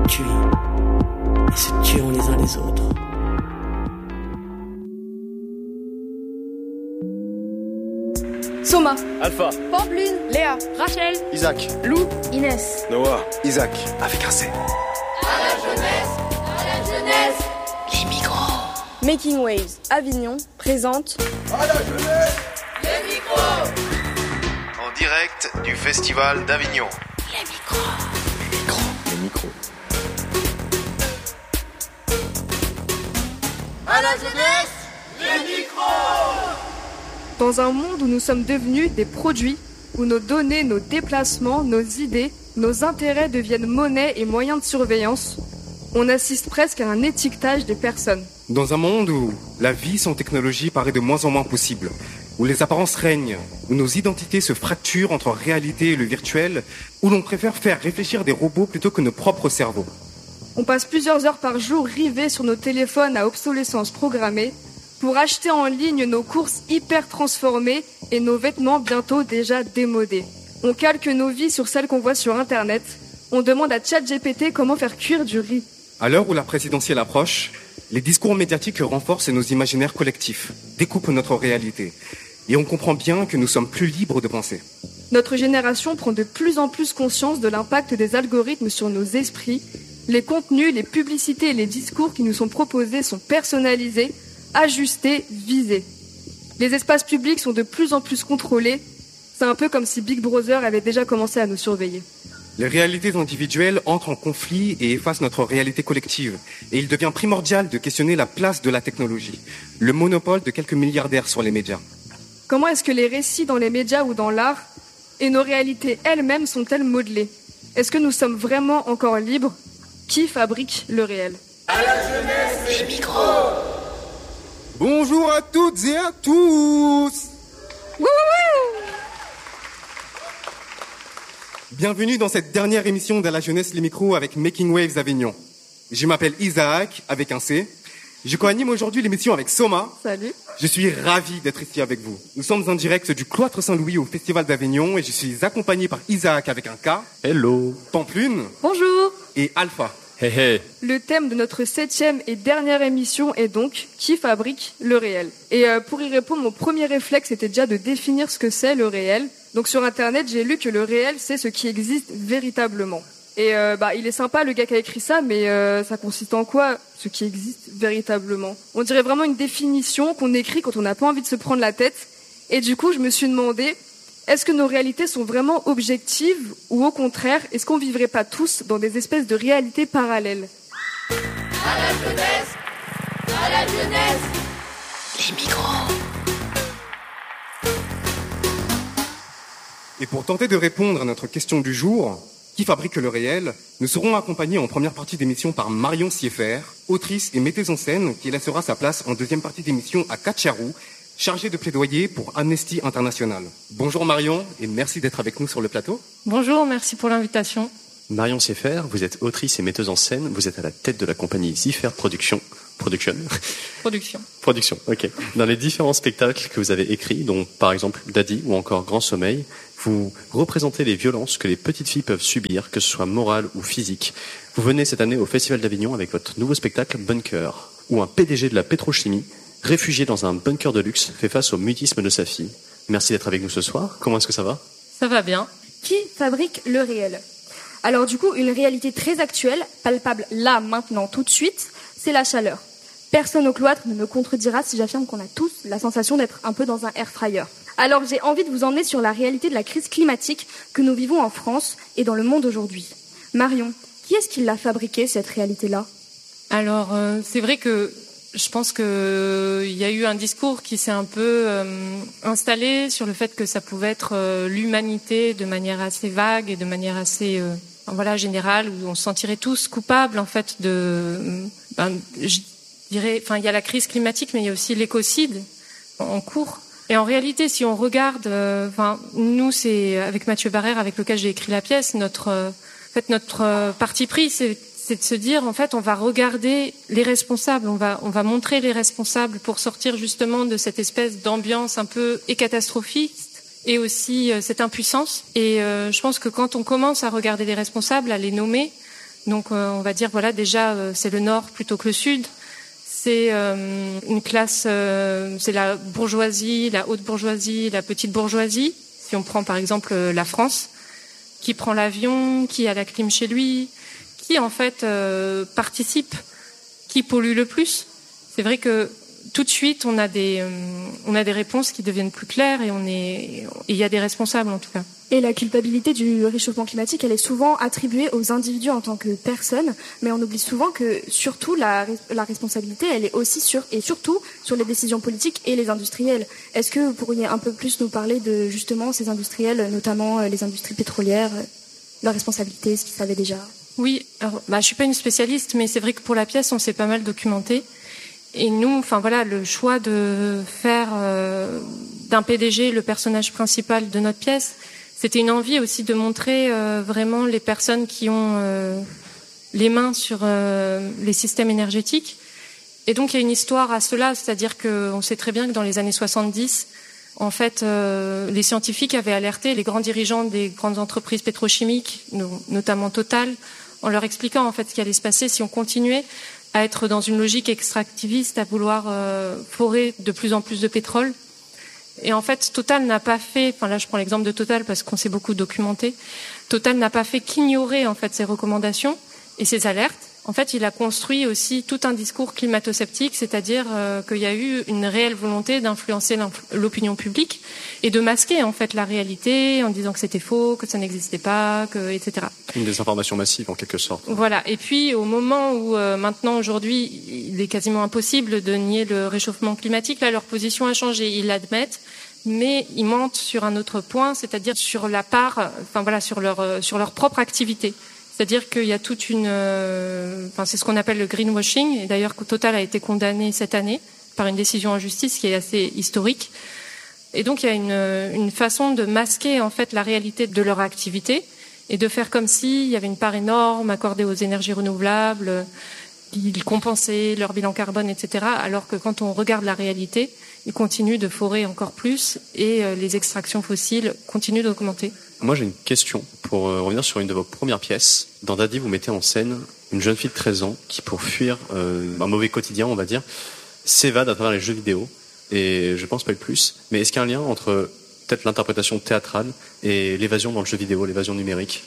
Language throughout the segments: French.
tuent et se tueront les uns les autres. Soma, Alpha, Pampline, Léa, Rachel, Isaac, Lou, Inès, Noah, Isaac, avec un C. À la jeunesse, Les micros. Making Waves, Avignon, présente À la jeunesse, les micros. En direct du Festival d'Avignon. Les micros. les micros. À la jeunesse, les micros. dans un monde où nous sommes devenus des produits, où nos données, nos déplacements, nos idées, nos intérêts deviennent monnaie et moyens de surveillance, on assiste presque à un étiquetage des personnes. Dans un monde où la vie sans technologie paraît de moins en moins possible, où les apparences règnent, où nos identités se fracturent entre réalité et le virtuel, où l'on préfère faire réfléchir des robots plutôt que nos propres cerveaux. On passe plusieurs heures par jour rivés sur nos téléphones à obsolescence programmée pour acheter en ligne nos courses hyper transformées et nos vêtements bientôt déjà démodés. On calque nos vies sur celles qu'on voit sur Internet. On demande à ChatGPT comment faire cuire du riz. À l'heure où la présidentielle approche, les discours médiatiques renforcent nos imaginaires collectifs, découpent notre réalité. Et on comprend bien que nous sommes plus libres de penser. Notre génération prend de plus en plus conscience de l'impact des algorithmes sur nos esprits. Les contenus, les publicités et les discours qui nous sont proposés sont personnalisés, ajustés, visés. Les espaces publics sont de plus en plus contrôlés. C'est un peu comme si Big Brother avait déjà commencé à nous surveiller. Les réalités individuelles entrent en conflit et effacent notre réalité collective. Et il devient primordial de questionner la place de la technologie, le monopole de quelques milliardaires sur les médias. Comment est-ce que les récits dans les médias ou dans l'art et nos réalités elles-mêmes sont-elles modelées? Est-ce que nous sommes vraiment encore libres? Qui fabrique le réel? Les micros. Bonjour à toutes et à tous. Bienvenue dans cette dernière émission de la jeunesse les micros avec Making Waves Avignon. Je m'appelle Isaac avec un C. Je co-anime aujourd'hui l'émission avec Soma. Salut. Je suis ravi d'être ici avec vous. Nous sommes en direct du Cloître Saint-Louis au Festival d'Avignon et je suis accompagné par Isaac avec un K, Hello. Pampline Bonjour. et Alpha. Hey hey. Le thème de notre 7e et dernière émission est donc « Qui fabrique le réel ?» Et pour y répondre, mon premier réflexe était déjà de définir ce que c'est le réel. Donc sur Internet, j'ai lu que le réel, c'est ce qui existe véritablement. Et il est sympa le gars qui a écrit ça, mais ça consiste en quoi, ce qui existe véritablement? On dirait vraiment une définition qu'on écrit quand on n'a pas envie de se prendre la tête. Et du coup, je me suis demandé, est-ce que nos réalités sont vraiment objectives ou au contraire, est-ce qu'on vivrait pas tous dans des espèces de réalités parallèles? À la jeunesse, Les micros. Et pour tenter de répondre à notre question du jour, qui fabrique le réel, nous serons accompagnés en première partie d'émission par Marion Sieffert, autrice et metteuse en scène, qui laissera sa place en deuxième partie d'émission à Katcharou, chargée de plaidoyer pour Amnesty International. Bonjour Marion, et merci d'être avec nous sur le plateau. Bonjour, merci pour l'invitation. Marion Sieffert, vous êtes autrice et metteuse en scène, vous êtes à la tête de la compagnie Sieffert Production, ok. Dans les différents spectacles que vous avez écrits, dont par exemple Daddy ou encore Grand Sommeil, vous représentez les violences que les petites filles peuvent subir, que ce soit morales ou physiques. Vous venez cette année au Festival d'Avignon avec votre nouveau spectacle Bunker, où un PDG de la pétrochimie, réfugié dans un bunker de luxe, fait face au mutisme de sa fille. Merci d'être avec nous ce soir. Comment est-ce que ça va? Ça va bien. Qui fabrique le réel? Alors du coup, une réalité très actuelle, palpable là, maintenant, tout de suite, c'est la chaleur. Personne au cloître ne me contredira si j'affirme qu'on a tous la sensation d'être un peu dans un air fryer. Alors j'ai envie de vous emmener sur la réalité de la crise climatique que nous vivons en France et dans le monde aujourd'hui. Marion, qui est-ce qui l'a fabriquée, cette réalité-là? Alors, c'est vrai que je pense que il y a eu un discours qui s'est un peu installé sur le fait que ça pouvait être l'humanité de manière assez vague et de manière assez générale, où on se sentirait tous coupables en fait je dirais, il y a la crise climatique, mais il y a aussi l'écocide en cours. Et en réalité, si on regarde, nous, c'est avec Mathieu Barrère, avec lequel j'ai écrit la pièce, notre parti pris, c'est de se dire, en fait, on va regarder les responsables, on va montrer les responsables pour sortir justement de cette espèce d'ambiance un peu catastrophiste et aussi cette impuissance. Et je pense que quand on commence à regarder les responsables, à les nommer, Donc on va dire voilà déjà c'est le nord plutôt que le sud. C'est une classe, c'est la bourgeoisie, la haute bourgeoisie, la petite bourgeoisie. Si on prend par exemple la France, qui prend l'avion, qui a la clim chez lui, qui en fait participe, qui pollue le plus. C'est vrai que tout de suite on a des réponses qui deviennent plus claires et il y a des responsables en tout cas. Et la culpabilité du réchauffement climatique, elle est souvent attribuée aux individus en tant que personnes, mais on oublie souvent que surtout la responsabilité, elle est aussi surtout sur les décisions politiques et les industriels. Est-ce que vous pourriez un peu plus nous parler de justement ces industriels, notamment les industries pétrolières, leur responsabilité, ce qu'ils savaient déjà? Oui, alors, je suis pas une spécialiste, mais c'est vrai que pour la pièce, on s'est pas mal documenté. Et nous, enfin voilà, le choix de faire d'un PDG le personnage principal de notre pièce, c'était une envie aussi de montrer vraiment les personnes qui ont les mains sur les systèmes énergétiques. Et donc il y a une histoire à cela, c'est-à-dire qu'on sait très bien que dans les années 70, en fait, les scientifiques avaient alerté les grands dirigeants des grandes entreprises pétrochimiques, notamment Total, en leur expliquant en fait ce qui allait se passer si on continuait à être dans une logique extractiviste, à vouloir forer de plus en plus de pétrole. Et en fait, Total n'a pas fait, enfin là je prends l'exemple de Total parce qu'on s'est beaucoup documenté, Total n'a pas fait qu'ignorer en fait ses recommandations et ses alertes. En fait, il a construit aussi tout un discours climato-sceptique, c'est-à-dire qu'il y a eu une réelle volonté d'influencer l'opinion publique et de masquer en fait la réalité en disant que c'était faux, que ça n'existait pas, etc. Une désinformation massive en quelque sorte. Voilà. Et puis au moment où maintenant aujourd'hui il est quasiment impossible de nier le réchauffement climatique, là leur position a changé, ils l'admettent, mais ils mentent sur un autre point, c'est-à-dire sur la part, enfin voilà, sur leur propre activité. C'est-à-dire qu'il y a toute une, c'est ce qu'on appelle le greenwashing. Et d'ailleurs, Total a été condamné cette année par une décision en justice qui est assez historique. Et donc, il y a une façon de masquer en fait la réalité de leur activité et de faire comme s'il y avait une part énorme accordée aux énergies renouvelables, ils compensaient leur bilan carbone, etc. Alors que quand on regarde la réalité, ils continuent de forer encore plus et les extractions fossiles continuent d'augmenter. Moi, j'ai une question pour revenir sur une de vos premières pièces. Dans Daddy, vous mettez en scène une jeune fille de 13 ans qui, pour fuir un mauvais quotidien, on va dire, s'évade à travers les jeux vidéo. Et je pense pas le plus. Mais est-ce qu'il y a un lien entre peut-être l'interprétation théâtrale et l'évasion dans le jeu vidéo, l'évasion numérique?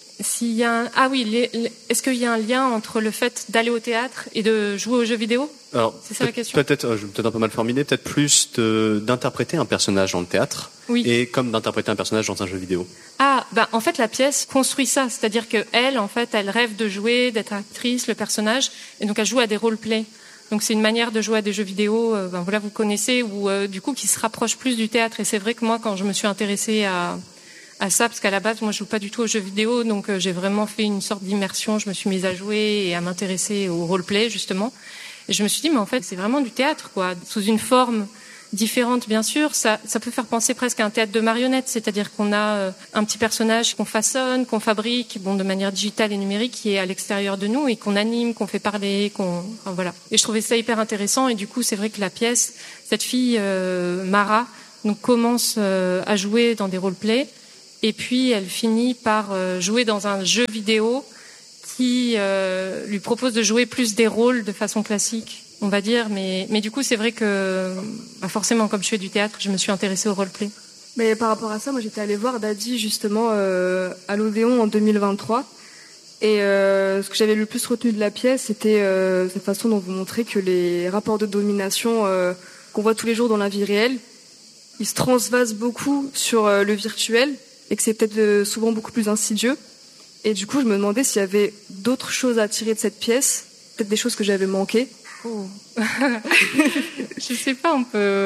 Est-ce qu'il y a un lien entre le fait d'aller au théâtre et de jouer aux jeux vidéo? Alors, c'est ça la question. Peut-être un peu mal formulé, peut-être plus d'interpréter un personnage dans le théâtre, oui, et comme d'interpréter un personnage dans un jeu vidéo. En fait, la pièce construit ça, c'est-à-dire que elle rêve de jouer, d'être actrice, le personnage, et donc elle joue à des role-play. Donc c'est une manière de jouer à des jeux vidéo, vous connaissez, ou du coup qui se rapproche plus du théâtre. Et c'est vrai que moi, quand je me suis intéressée à ça, parce qu'à la base, moi, je joue pas du tout aux jeux vidéo, donc j'ai vraiment fait une sorte d'immersion. Je me suis mise à jouer et à m'intéresser au roleplay, justement. Et je me suis dit, mais en fait, c'est vraiment du théâtre, quoi, sous une forme différente, bien sûr. Ça peut faire penser presque à un théâtre de marionnettes, c'est-à-dire qu'on a un petit personnage qu'on façonne, qu'on fabrique, de manière digitale et numérique, qui est à l'extérieur de nous et qu'on anime, qu'on fait parler, voilà. Et je trouvais ça hyper intéressant. Et du coup, c'est vrai que la pièce, cette fille Mara, donc commence à jouer dans des roleplays. Et puis, elle finit par jouer dans un jeu vidéo qui lui propose de jouer plus des rôles de façon classique, on va dire. Mais du coup, c'est vrai que, forcément, comme je fais du théâtre, je me suis intéressée au roleplay. Mais par rapport à ça, moi, j'étais allée voir Daddy, justement, à l'Odéon en 2023. Et ce que j'avais le plus retenu de la pièce, c'était cette façon dont vous montrez que les rapports de domination qu'on voit tous les jours dans la vie réelle, ils se transvasent beaucoup sur le virtuel, et que c'est peut-être souvent beaucoup plus insidieux. Et du coup, je me demandais s'il y avait d'autres choses à tirer de cette pièce, peut-être des choses que j'avais manquées. Oh. Je sais pas,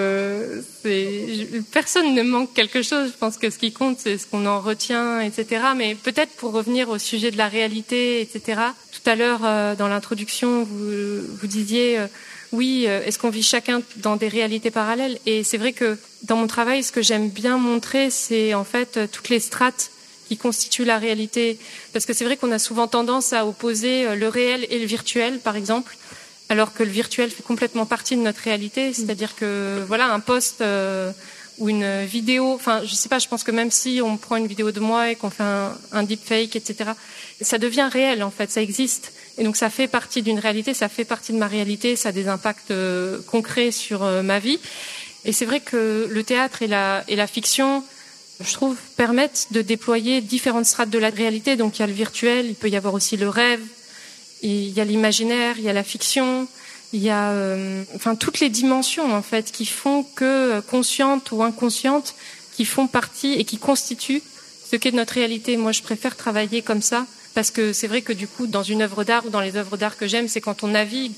personne ne manque quelque chose. Je pense que ce qui compte, c'est ce qu'on en retient, etc. Mais peut-être pour revenir au sujet de la réalité, etc. Tout à l'heure, dans l'introduction, vous disiez... Oui, est-ce qu'on vit chacun dans des réalités parallèles? Et c'est vrai que dans mon travail, ce que j'aime bien montrer, c'est en fait toutes les strates qui constituent la réalité. Parce que c'est vrai qu'on a souvent tendance à opposer le réel et le virtuel, par exemple, alors que le virtuel fait complètement partie de notre réalité. C'est-à-dire que voilà, un post ou une vidéo, enfin je sais pas, je pense que même si on prend une vidéo de moi et qu'on fait un deepfake, etc., ça devient réel en fait, ça existe. Et donc ça fait partie d'une réalité, ça fait partie de ma réalité, ça a des impacts concrets sur ma vie. Et c'est vrai que le théâtre et la fiction, je trouve, permettent de déployer différentes strates de la réalité. Donc il y a le virtuel, il peut y avoir aussi le rêve, il y a l'imaginaire, il y a la fiction, il y a toutes les dimensions en fait qui font que, conscientes ou inconscientes, qui font partie et qui constituent ce qu'est notre réalité. Moi je préfère travailler comme ça, parce que c'est vrai que du coup dans une œuvre d'art ou dans les œuvres d'art que j'aime, c'est quand on navigue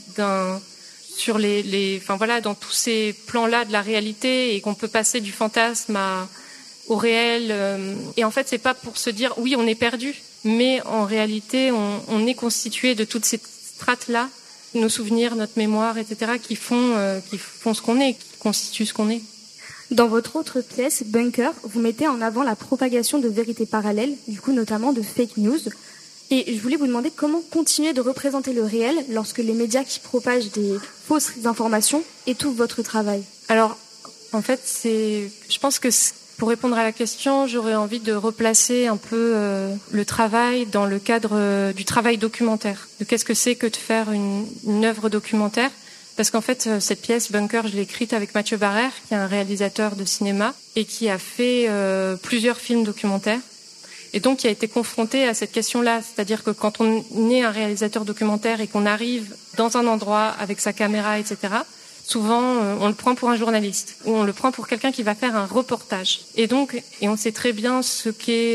sur dans tous ces plans-là de la réalité et qu'on peut passer du fantasme au réel. Et en fait, c'est pas pour se dire oui, on est perdu, mais en réalité, on est constitué de toutes ces strates-là, nos souvenirs, notre mémoire, etc., qui font ce qu'on est, qui constituent ce qu'on est. Dans votre autre pièce, Bunker, vous mettez en avant la propagation de vérités parallèles, du coup notamment de fake news. Et je voulais vous demander comment continuer de représenter le réel lorsque les médias qui propagent des fausses informations étouffent votre travail. Alors, en fait, je pense que pour répondre à la question, j'aurais envie de replacer un peu le travail dans le cadre du travail documentaire. De qu'est-ce que c'est que de faire une œuvre documentaire. Parce qu'en fait, cette pièce, Bunker, je l'ai écrite avec Mathieu Barrère, qui est un réalisateur de cinéma et qui a fait plusieurs films documentaires. Et donc, qui a été confronté à cette question-là. C'est-à-dire que quand on est un réalisateur documentaire et qu'on arrive dans un endroit avec sa caméra, etc., souvent, on le prend pour un journaliste ou on le prend pour quelqu'un qui va faire un reportage. Et on sait très bien ce qu'est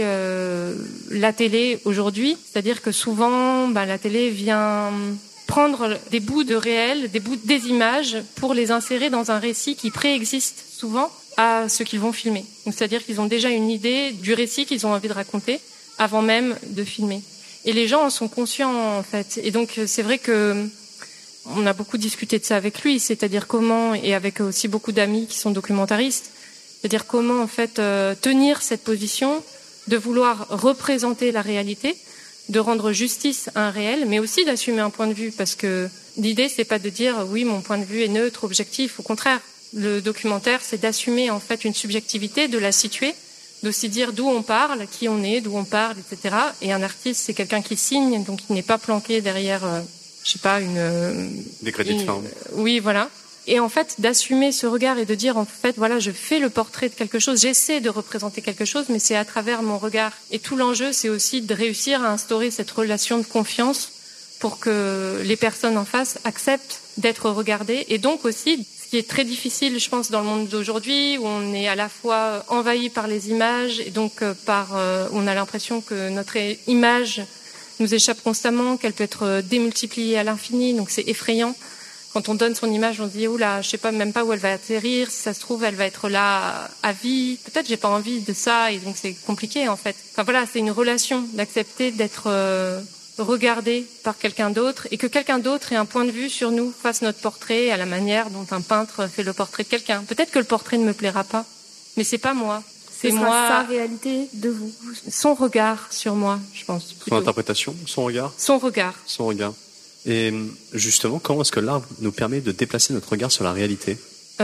la télé aujourd'hui. C'est-à-dire que souvent, la télé vient prendre des bouts de réel, des images pour les insérer dans un récit qui préexiste souvent à ce qu'ils vont filmer. Donc, c'est-à-dire qu'ils ont déjà une idée du récit qu'ils ont envie de raconter avant même de filmer. Et les gens en sont conscients, en fait. Et donc, c'est vrai que on a beaucoup discuté de ça avec lui, c'est-à-dire comment, et avec aussi beaucoup d'amis qui sont documentaristes, c'est-à-dire comment, en fait, tenir cette position de vouloir représenter la réalité, de rendre justice à un réel, mais aussi d'assumer un point de vue, parce que l'idée, c'est pas de dire oui, mon point de vue est neutre, objectif, au contraire. Le documentaire, c'est d'assumer en fait une subjectivité, de la situer, d'aussi dire d'où on parle, qui on est, d'où on parle, etc. Et un artiste, c'est quelqu'un qui signe, donc il n'est pas planqué derrière, des crédits de fin. Oui, voilà. Et en fait, d'assumer ce regard et de dire en fait, voilà, je fais le portrait de quelque chose, j'essaie de représenter quelque chose, mais c'est à travers mon regard. Et tout l'enjeu, c'est aussi de réussir à instaurer cette relation de confiance pour que les personnes en face acceptent d'être regardées, et donc aussi ce qui est très difficile, je pense, dans le monde d'aujourd'hui, où on est à la fois envahi par les images, et donc on a l'impression que notre image nous échappe constamment, qu'elle peut être démultipliée à l'infini, donc c'est effrayant. Quand on donne son image, on se dit, oula, je sais pas, même pas où elle va atterrir, si ça se trouve, elle va être là à vie, peut-être j'ai pas envie de ça, et donc c'est compliqué, en fait. Enfin voilà, c'est une relation d'accepter d'être regardé par quelqu'un d'autre, et que quelqu'un d'autre ait un point de vue sur nous, fasse notre portrait à la manière dont un peintre fait le portrait de quelqu'un. Peut-être que le portrait ne me plaira pas, mais c'est pas moi. C'est moi. Sa réalité de vous. Son regard sur moi, je pense. Plutôt. Son interprétation, son regard. Son regard. Son regard. Et justement, comment est-ce que l'art nous permet de déplacer notre regard sur la réalité ?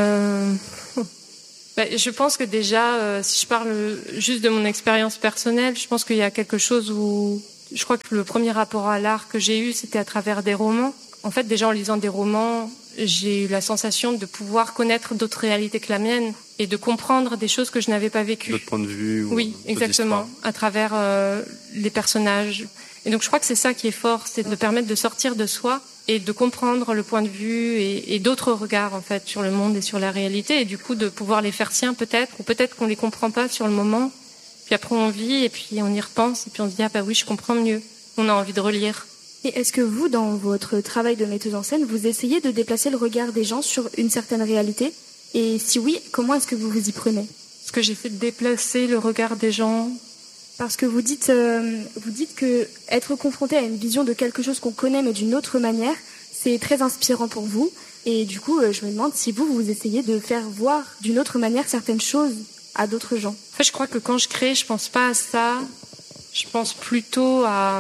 Je pense que déjà, si je parle juste de mon expérience personnelle, je pense qu'il y a quelque chose où je crois que le premier rapport à l'art que j'ai eu, c'était à travers des romans. En fait, déjà en lisant des romans, j'ai eu la sensation de pouvoir connaître d'autres réalités que la mienne et de comprendre des choses que je n'avais pas vécues. D'autres points de vue. Oui, exactement. À travers les personnages. Et donc je crois que c'est ça qui est fort, c'est de permettre de sortir de soi et de comprendre le point de vue et d'autres regards en fait sur le monde et sur la réalité, et du coup de pouvoir les faire siens peut-être, ou peut-être qu'on les comprend pas sur le moment. Puis après on vit et puis on y repense et puis on se dit ah bah oui, je comprends mieux. On a envie de relire. Et est-ce que vous, dans votre travail de metteuse en scène, vous essayez de déplacer le regard des gens sur une certaine réalité ? Et si oui, comment est-ce que vous vous y prenez ? Est-ce que j'essaie de déplacer le regard des gens ? Parce que vous dites que être confronté à une vision de quelque chose qu'on connaît mais d'une autre manière, c'est très inspirant pour vous. Et du coup, je me demande si vous essayez de faire voir d'une autre manière certaines choses à d'autres gens. En fait, je crois que quand je crée, je pense pas à ça. Je pense plutôt à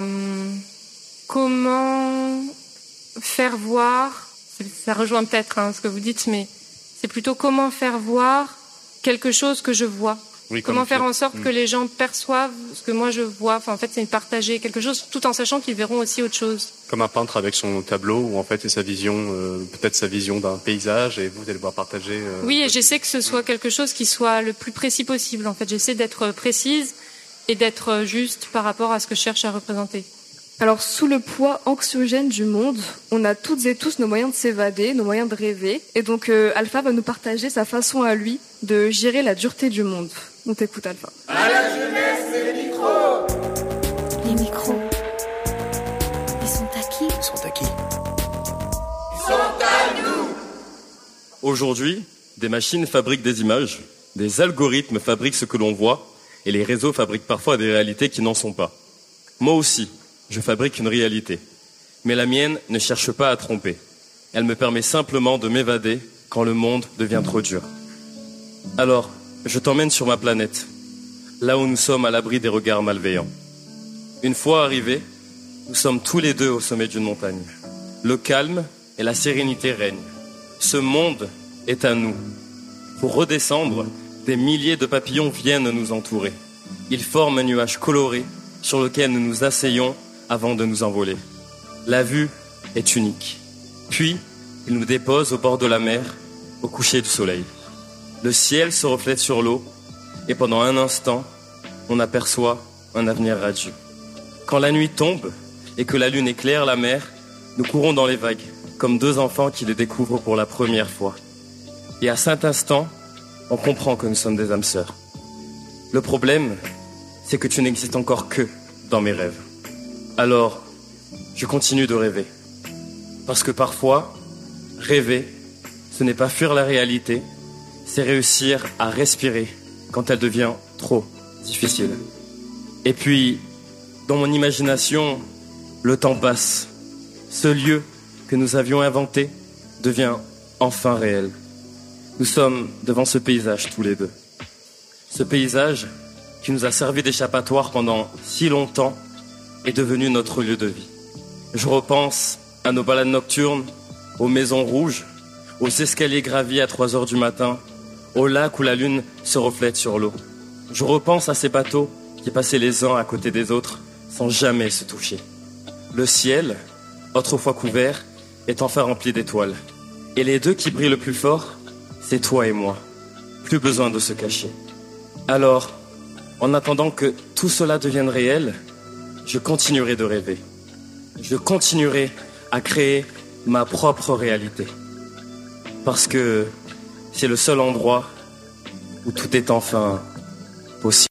comment faire voir. Ça rejoint peut-être ce que vous dites, mais c'est plutôt comment faire voir quelque chose que je vois. Oui, Comment faire en sorte que les gens perçoivent ce que moi je vois. Enfin, en fait, c'est partager quelque chose tout en sachant qu'ils verront aussi autre chose. Comme un peintre avec son tableau où en fait c'est sa vision, peut-être sa vision d'un paysage et vous allez devoir partager. Oui, et j'essaie que ce soit quelque chose qui soit le plus précis possible. En fait, j'essaie d'être précise et d'être juste par rapport à ce que je cherche à représenter. Alors, sous le poids anxiogène du monde, on a toutes et tous nos moyens de s'évader, nos moyens de rêver. Et donc, Alpha va nous partager sa façon à lui de gérer la dureté du monde. On t'écoute, Alpha. À la jeunesse, les micros. Les micros. Ils sont à qui? Ils sont à qui? Ils sont à nous. Aujourd'hui, des machines fabriquent des images, des algorithmes fabriquent ce que l'on voit, et les réseaux fabriquent parfois des réalités qui n'en sont pas. Moi aussi, je fabrique une réalité. Mais la mienne ne cherche pas à tromper. Elle me permet simplement de m'évader quand le monde devient trop dur. Alors, je t'emmène sur ma planète, là où nous sommes à l'abri des regards malveillants. Une fois arrivés, nous sommes tous les deux au sommet d'une montagne. Le calme et la sérénité règnent. Ce monde est à nous. Pour redescendre, des milliers de papillons viennent nous entourer. Ils forment un nuage coloré sur lequel nous nous asseyons avant de nous envoler. La vue est unique. Puis, ils nous déposent au bord de la mer, au coucher du soleil. Le ciel se reflète sur l'eau, et pendant un instant, on aperçoit un avenir radieux. Quand la nuit tombe, et que la lune éclaire la mer, nous courons dans les vagues, comme deux enfants qui les découvrent pour la première fois. Et à cet instant, on comprend que nous sommes des âmes sœurs. Le problème, c'est que tu n'existes encore que dans mes rêves. Alors, je continue de rêver. Parce que parfois, rêver, ce n'est pas fuir la réalité, c'est réussir à respirer quand elle devient trop difficile. Et puis, dans mon imagination, le temps passe. Ce lieu que nous avions inventé devient enfin réel. Nous sommes devant ce paysage tous les deux. Ce paysage qui nous a servi d'échappatoire pendant si longtemps est devenu notre lieu de vie. Je repense à nos balades nocturnes, aux maisons rouges, aux escaliers gravis à 3 heures du matin, au lac où la lune se reflète sur l'eau. Je repense à ces bateaux qui passaient les uns à côté des autres sans jamais se toucher. Le ciel, autrefois couvert, est enfin rempli d'étoiles. Et les deux qui brillent le plus fort, c'est toi et moi. Plus besoin de se cacher. Alors, en attendant que tout cela devienne réel, je continuerai de rêver. Je continuerai à créer ma propre réalité. Parce que c'est le seul endroit où tout est enfin possible.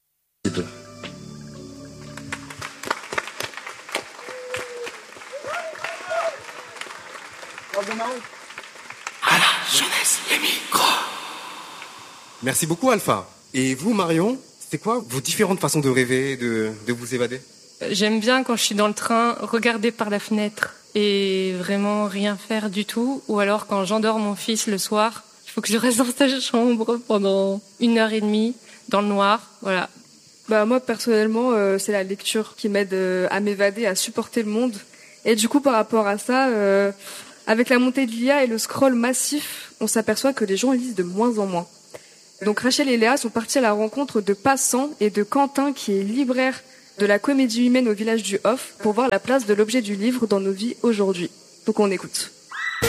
À la jeunesse, les micros. Merci beaucoup, Alpha. Et vous, Marion, c'est quoi vos différentes façons de rêver, de vous évader? J'aime bien quand je suis dans le train, regarder par la fenêtre et vraiment rien faire du tout. Ou alors quand j'endors mon fils le soir, il faut que je reste dans sa chambre pendant 1h30 dans le noir. Voilà. Bah moi personnellement, c'est la lecture qui m'aide à m'évader, à supporter le monde. Et du coup, par rapport à ça, avec la montée de l'IA et le scroll massif, on s'aperçoit que les gens lisent de moins en moins. Donc Rachel et Léa sont partis à la rencontre de Passant et de Quentin, qui est libraire de la comédie humaine au village du Off, pour voir la place de l'objet du livre dans nos vies aujourd'hui. Donc on écoute. Je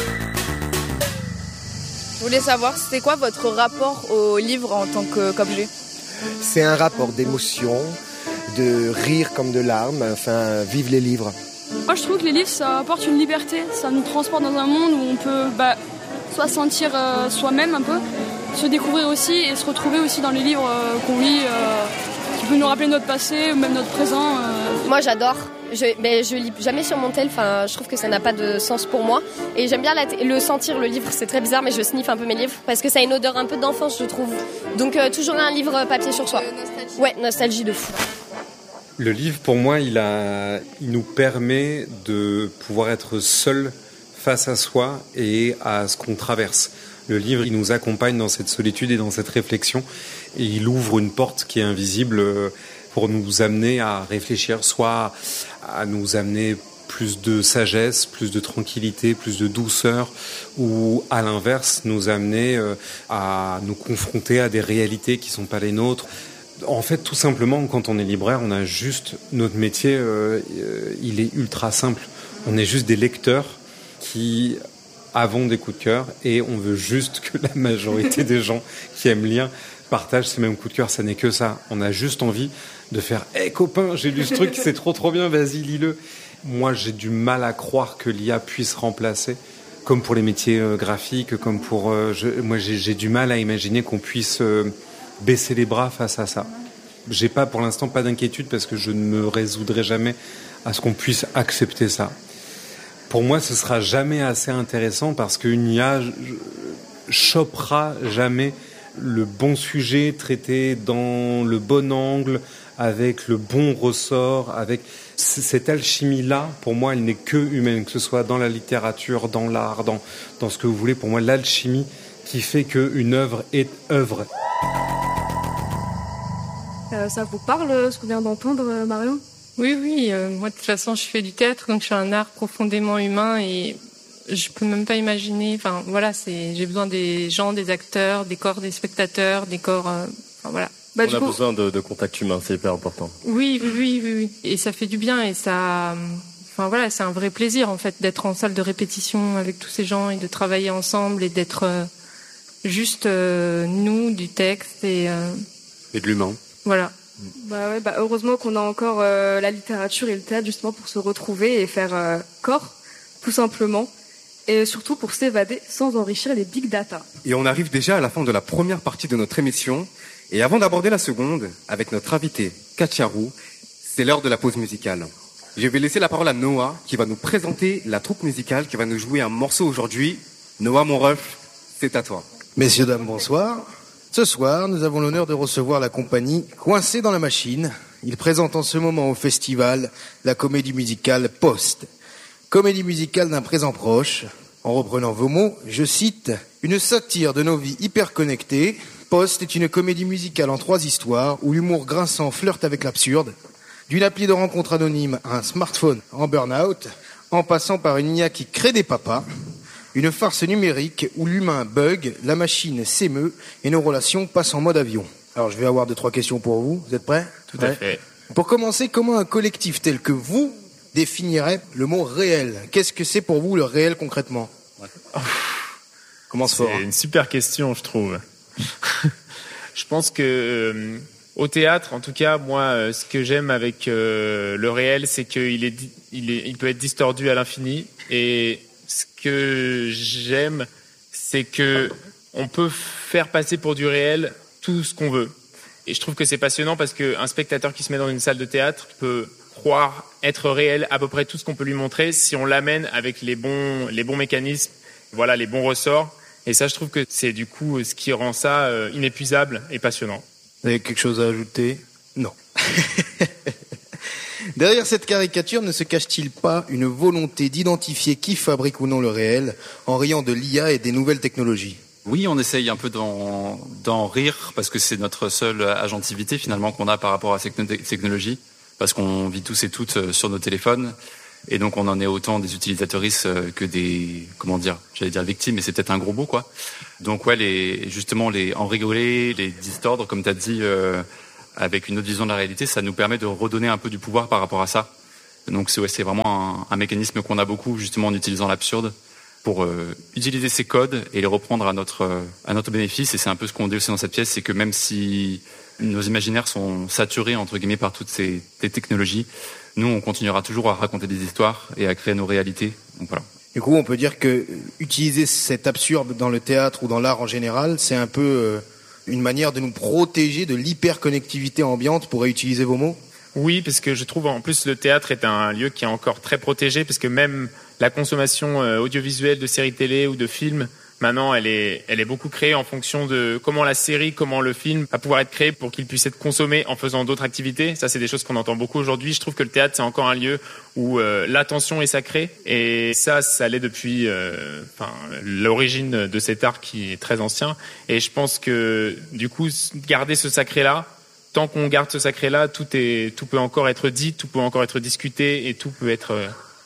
voulais savoir, c'était quoi votre rapport au livre en tant qu'objet ? C'est un rapport d'émotion, de rire comme de larmes, enfin, vive les livres. Moi je trouve que les livres ça apporte une liberté, ça nous transporte dans un monde où on peut soit sentir soi-même un peu, se découvrir aussi et se retrouver aussi dans les livres qu'on lit, qui peut nous rappeler notre passé ou même notre présent. Moi j'adore, je lis jamais sur mon tel, je trouve que ça n'a pas de sens pour moi et j'aime bien le sentir, le livre, c'est très bizarre mais je sniffe un peu mes livres parce que ça a une odeur un peu d'enfance je trouve, donc toujours un livre papier sur soi. Ouais, nostalgie de fou. Le livre, pour moi, il nous permet de pouvoir être seul face à soi et à ce qu'on traverse. Le livre, il nous accompagne dans cette solitude et dans cette réflexion et il ouvre une porte qui est invisible pour nous amener à réfléchir, soit à nous amener plus de sagesse, plus de tranquillité, plus de douceur, ou à l'inverse nous amener à nous confronter à des réalités qui sont pas les nôtres. En fait, tout simplement, quand on est libraire, on a juste notre métier, il est ultra simple. On est juste des lecteurs qui avons des coups de cœur et on veut juste que la majorité des gens qui aiment lire partagent ces mêmes coups de cœur. Ça n'est que ça. On a juste envie de faire « Hey copain, j'ai lu ce truc, c'est trop bien, vas-y, lis-le ». Moi, j'ai du mal à croire que l'IA puisse remplacer, comme pour les métiers graphiques, comme pour... moi, j'ai du mal à imaginer qu'on puisse baisser les bras face à ça. J'ai pas, pour l'instant, pas d'inquiétude parce que je ne me résoudrai jamais à ce qu'on puisse accepter ça. Pour moi, ce sera jamais assez intéressant parce qu'une IA chopera jamais le bon sujet traité dans le bon angle, avec le bon ressort, avec cette alchimie-là, pour moi, elle n'est que humaine, que ce soit dans la littérature, dans l'art, dans ce que vous voulez. Pour moi, l'alchimie qui fait qu'une œuvre est œuvre. Ça vous parle, ce qu'on vient d'entendre, Marion ? Oui, moi de toute façon je fais du théâtre, donc je suis un art profondément humain et je peux même pas imaginer, enfin voilà, j'ai besoin des gens, des acteurs, des corps des spectateurs, des corps, voilà. On a besoin de contact humain, c'est hyper important. Oui, et ça fait du bien et ça, enfin voilà, c'est un vrai plaisir en fait d'être en salle de répétition avec tous ces gens et de travailler ensemble et d'être juste nous, du texte et de l'humain. Voilà. Heureusement qu'on a encore la littérature et le théâtre justement pour se retrouver et faire corps, tout simplement, et surtout pour s'évader sans enrichir les big data. Et on arrive déjà à la fin de la première partie de notre émission, et avant d'aborder la seconde, avec notre invité Katcharou, c'est l'heure de la pause musicale. Je vais laisser la parole à Noah, qui va nous présenter la troupe musicale qui va nous jouer un morceau aujourd'hui. Noah, mon ref, c'est à toi. Messieurs, dames, bonsoir. Ce soir, nous avons l'honneur de recevoir la compagnie Coincé dans la machine. Ils présentent en ce moment au festival la comédie musicale Post. Comédie musicale d'un présent proche. En reprenant vos mots, je cite « Une satire de nos vies hyper connectées. Post est une comédie musicale en 3 histoires où l'humour grinçant flirte avec l'absurde. D'une appli de rencontre anonyme à un smartphone en burn-out, en passant par une IA qui crée des papas. Une farce numérique où l'humain bug, la machine s'émeut et nos relations passent en mode avion. » Alors je vais avoir 2-3 questions pour vous. Vous êtes prêts ? Tout à fait. Pour commencer, comment un collectif tel que vous définirait le mot réel ? Qu'est-ce que c'est pour vous le réel concrètement ? Commence fort. C'est une super question, je trouve. Je pense que au théâtre, en tout cas, moi, ce que j'aime avec le réel, c'est qu'il peut être distordu à l'infini. Et ce que j'aime, c'est que on peut faire passer pour du réel tout ce qu'on veut. Et je trouve que c'est passionnant parce qu'un spectateur qui se met dans une salle de théâtre peut croire être réel à peu près tout ce qu'on peut lui montrer si on l'amène avec les bons mécanismes, voilà, les bons ressorts. Et ça, je trouve que c'est du coup ce qui rend ça inépuisable et passionnant. Vous avez quelque chose à ajouter ? Non. Derrière cette caricature, ne se cache-t-il pas une volonté d'identifier qui fabrique ou non le réel en riant de l'IA et des nouvelles technologies ? Oui, on essaye un peu d'en rire parce que c'est notre seule agentivité finalement qu'on a par rapport à ces technologies, parce qu'on vit tous et toutes sur nos téléphones et donc on en est autant des utilisateuristes que des, j'allais dire victimes, mais c'est peut-être un gros mot quoi. Donc ouais, en rigoler, les distordre comme tu as dit avec une autre vision de la réalité, ça nous permet de redonner un peu du pouvoir par rapport à ça. Donc c'est vraiment un mécanisme qu'on a beaucoup justement en utilisant l'absurde pour utiliser ces codes et les reprendre à notre bénéfice. Et c'est un peu ce qu'on dit aussi dans cette pièce, c'est que même si nos imaginaires sont saturés entre guillemets par toutes ces technologies, nous on continuera toujours à raconter des histoires et à créer nos réalités. Donc voilà. Du coup, on peut dire que utiliser cet absurde dans le théâtre ou dans l'art en général, c'est un peu une manière de nous protéger de l'hyperconnectivité ambiante, pour réutiliser vos mots ? Oui, parce que je trouve en plus le théâtre est un lieu qui est encore très protégé, parce que même la consommation audiovisuelle de séries télé ou de films, maintenant elle est beaucoup créée en fonction de comment la série, comment le film va pouvoir être créé pour qu'il puisse être consommé en faisant d'autres activités. Ça, c'est des choses qu'on entend beaucoup aujourd'hui. Je trouve que le théâtre, c'est encore un lieu où l'attention est sacrée, et ça l'est depuis l'origine de cet art qui est très ancien. Et je pense que du coup, garder ce sacré-là, tant qu'on garde ce sacré-là, tout peut encore être dit, tout peut encore être discuté, et tout peut être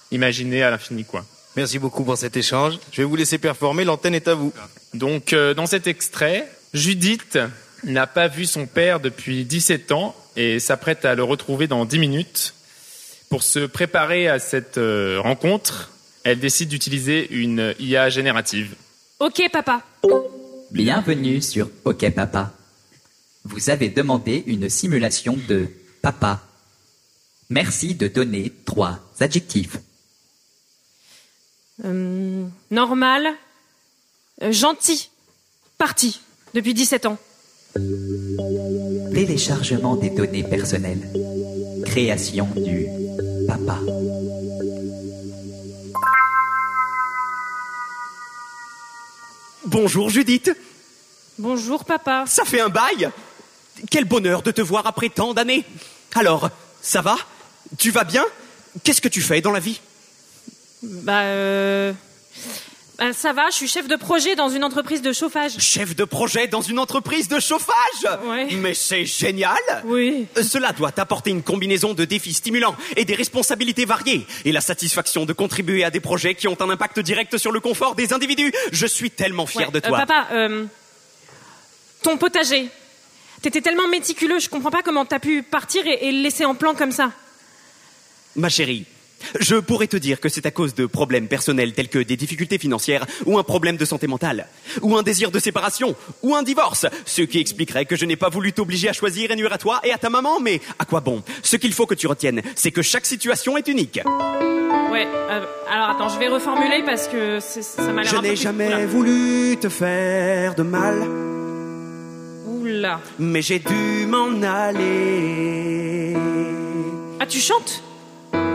imaginer à l'infini, quoi. Merci beaucoup pour cet échange. Je vais vous laisser performer, l'antenne est à vous. Donc, dans cet extrait, Judith n'a pas vu son père depuis 17 ans et s'apprête à le retrouver dans 10 minutes. Pour se préparer à cette rencontre, elle décide d'utiliser une IA générative. Ok, papa. Bienvenue sur Ok, papa. Vous avez demandé une simulation de papa. Merci de donner 3 adjectifs. Normal. Gentil. Parti. Depuis 17 ans. Téléchargement des données personnelles. Création du papa. Bonjour Judith. Bonjour papa. Ça fait un bail. Quel bonheur de te voir après tant d'années. Alors, ça va ? Tu vas bien ? Qu'est-ce que tu fais dans la vie ? Ça va, je suis chef de projet dans une entreprise de chauffage. Chef de projet dans une entreprise de chauffage ? Ouais. Mais c'est génial ! Oui. Cela doit t'apporter une combinaison de défis stimulants et des responsabilités variées et la satisfaction de contribuer à des projets qui ont un impact direct sur le confort des individus. Je suis tellement fier de toi. Papa, ton potager. T'étais tellement méticuleux, je comprends pas comment t'as pu partir et le laisser en plan comme ça. Ma chérie, je pourrais te dire que c'est à cause de problèmes personnels tels que des difficultés financières ou un problème de santé mentale, ou un désir de séparation, ou un divorce, ce qui expliquerait que je n'ai pas voulu t'obliger à choisir et nuire à toi et à ta maman, mais à quoi bon ? Ce qu'il faut que tu retiennes, c'est que chaque situation est unique. Ouais, alors attends, je vais reformuler parce que ça m'a l'air Je un peu n'ai plus... jamais voulu te faire de mal. Oula. Mais j'ai dû m'en aller. Ah, tu chantes ?